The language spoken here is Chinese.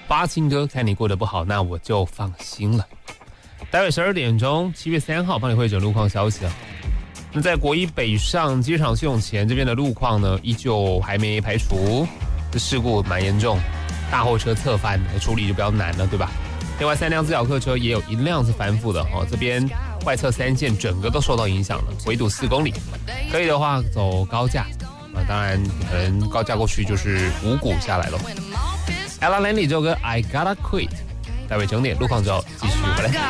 巴金哥，看你过得不好，那我就放心了。待会12点钟，7月3号帮你汇整路况消息啊。那在国一北上机场系统前这边的路况呢，依旧还没排除，这事故蛮严重，大货车侧翻处理就比较难了，对吧？另外3辆自小客车也有1辆是翻覆的哦，这边外侧3线整个都受到影响了，围堵4公里。可以的话走高架啊，当然可能高架过去就是五股下来了。Ella Landy 这首歌 I Gotta Quit， 待会整点路况之后继续回来。